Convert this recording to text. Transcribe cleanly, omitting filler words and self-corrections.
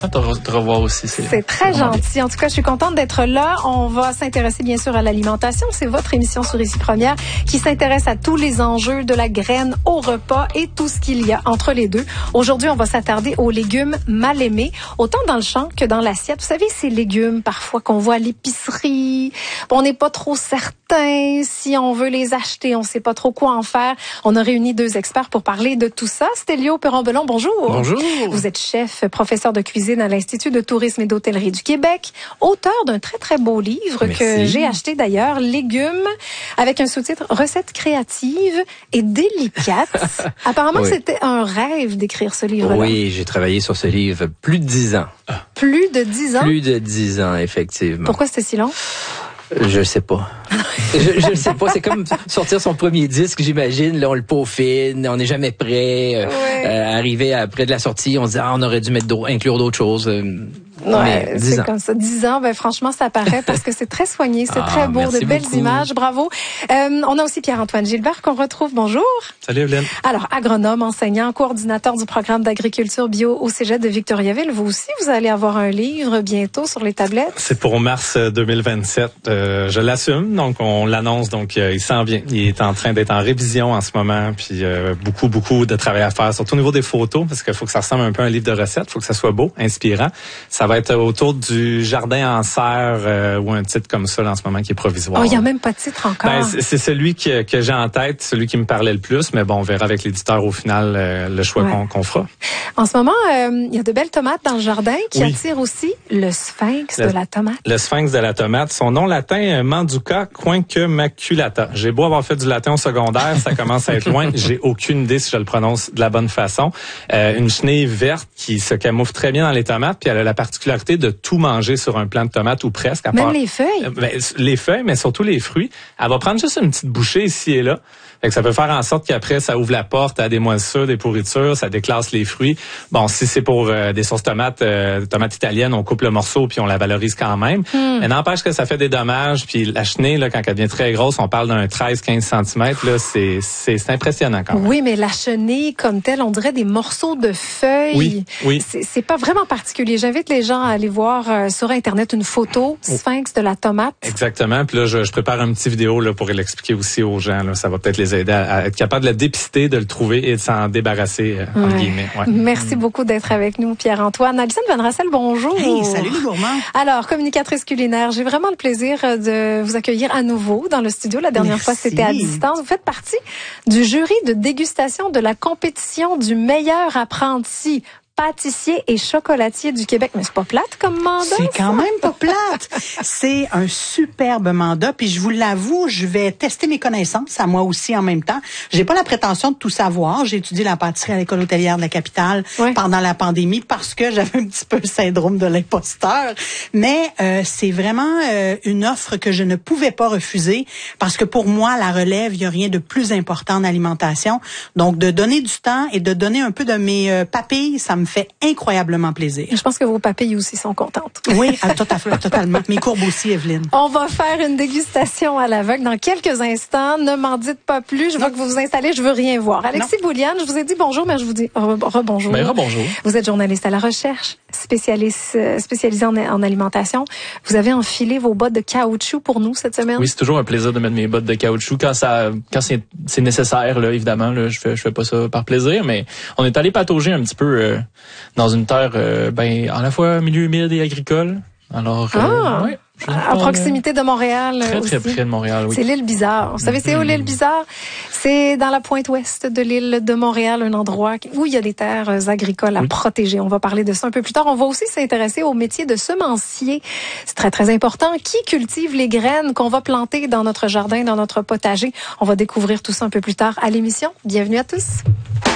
Te revoir aussi. C'est très gentil. En tout cas, je suis contente d'être là. On va s'intéresser bien sûr à l'alimentation. C'est votre émission sur Ici Première qui s'intéresse à tous les enjeux de la graine au repas et tout ce qu'il y a entre les deux. Aujourd'hui, on va s'attarder aux légumes mal aimés, autant dans le champ que dans l'assiette. Vous savez, ces légumes parfois qu'on voit à l'épicerie, on n'est pas trop certain si on veut les acheter, on sait pas trop quoi en faire. On a réuni deux experts pour parler de tout ça. Stélio Perron-Belon, bonjour. Bonjour. Vous êtes chef, professeur de cuisine à l'Institut de tourisme et d'hôtellerie du Québec, auteur d'un très, très beau livre que j'ai acheté d'ailleurs, Légumes, avec un sous-titre « Recettes créatives et délicates ». Apparemment, c'était un rêve d'écrire ce livre-là. Oui, j'ai travaillé sur ce livre plus de 10 ans. Plus de 10 ans? Plus de 10 ans, effectivement. Pourquoi c'était si long? Je sais pas. je le sais pas. C'est comme sortir son premier disque, j'imagine. Là, on le peaufine, on n'est jamais prêt. Arriver après de la sortie, on se dit on aurait dû inclure d'autres choses. Ouais, c'est comme ça. 10 ans, franchement, ça paraît parce que c'est très soigné, c'est très beau, de belles images. Bravo. On a aussi Pierre-Antoine Gilbert qu'on retrouve. Bonjour. Salut, Evelyne. Alors, agronome, enseignant, coordinateur du programme d'agriculture bio au Cégep de Victoriaville. Vous aussi, vous allez avoir un livre bientôt sur les tablettes. C'est pour mars 2027. Je l'assume, donc on l'annonce. Donc, il s'en vient. Il est en train d'être en révision en ce moment, puis beaucoup de travail à faire, surtout au niveau des photos, parce qu'il faut que ça ressemble un peu à un livre de recettes. Il faut que ça soit beau, inspirant. Ça va être autour du jardin en serre ou un titre comme ça là, en ce moment qui est provisoire. Oh, il n'y a même pas de titre encore. C'est celui que j'ai en tête, celui qui me parlait le plus, mais bon, on verra avec l'éditeur au final le choix qu'on fera. En ce moment, il y a de belles tomates dans le jardin qui attirent aussi le sphinx de la tomate. Le sphinx de la tomate. Son nom latin, Manduca quinquemaculata. J'ai beau avoir fait du latin au secondaire, ça commence à être loin. J'ai aucune idée si je le prononce de la bonne façon. Une chenille verte qui se camoufle très bien dans les tomates, puis elle a la particularité de tout manger sur un plant de tomates ou presque. Même les feuilles? Les feuilles, mais surtout les fruits. Elle va prendre juste une petite bouchée ici et là. Fait que ça peut faire en sorte qu'après, ça ouvre la porte à des moisissures, des pourritures, ça déclasse les fruits. Bon, si c'est pour des sauces tomates italiennes, on coupe le morceau puis on la valorise quand même. Mais n'empêche que ça fait des dommages. Puis la chenille, là, quand elle devient très grosse, on parle d'un 13-15 cm. Là, c'est impressionnant quand même. Oui, mais la chenille comme telle, on dirait des morceaux de feuilles. Oui. C'est pas vraiment particulier. J'invite les gens à aller voir sur Internet une photo sphinx de la tomate. Exactement. Puis là, je prépare une petite vidéo là pour l'expliquer aussi aux gens. Là, ça va peut-être les aider à être capable de le dépister, de le trouver et de s'en débarrasser, entre guillemets. Ouais. Merci beaucoup d'être avec nous, Pierre-Antoine. Alison Van Rassel, bonjour. Hey, salut les gourmands. Alors, communicatrice culinaire, j'ai vraiment le plaisir de vous accueillir à nouveau dans le studio. La dernière fois, c'était à distance. Vous faites partie du jury de dégustation de la compétition du meilleur apprenti pâtissier et chocolatier du Québec. Mais c'est pas plate comme mandat. C'est quand même pas plate. C'est un superbe mandat. Puis je vous l'avoue, je vais tester mes connaissances à moi aussi en même temps. J'ai pas la prétention de tout savoir. J'ai étudié la pâtisserie à l'école hôtelière de la capitale pendant la pandémie parce que j'avais un petit peu le syndrome de l'imposteur. Mais c'est vraiment une offre que je ne pouvais pas refuser parce que pour moi, la relève, il y a rien de plus important en alimentation. Donc de donner du temps et de donner un peu de mes papilles, ça me fait incroyablement plaisir. Je pense que vos papilles aussi sont contentes. Oui, totalement. Mes courbes aussi, Evelyne. On va faire une dégustation à l'aveugle dans quelques instants. Ne m'en dites pas plus. Je vois que vous vous installez, je veux rien voir. Alexis Bouliane, je vous ai dit bonjour, mais je vous dis rebonjour. Rebonjour. Vous êtes journaliste à la recherche, spécialisé en alimentation. Vous avez enfilé vos bottes de caoutchouc pour nous cette semaine. Oui, c'est toujours un plaisir de mettre mes bottes de caoutchouc quand c'est nécessaire, là, évidemment. Là, je fais pas ça par plaisir, mais on est allé patauger un petit peu dans une terre à la fois milieu humide et agricole. Alors, à proximité de Montréal. Très près de Montréal, oui. C'est l'île Bizarre. Vous savez, c'est où l'île Bizarre? C'est dans la pointe ouest de l'île de Montréal, un endroit où il y a des terres agricoles à protéger. On va parler de ça un peu plus tard. On va aussi s'intéresser au métier de semencier. C'est très, très important. Qui cultive les graines qu'on va planter dans notre jardin, dans notre potager? On va découvrir tout ça un peu plus tard à l'émission. Bienvenue à tous.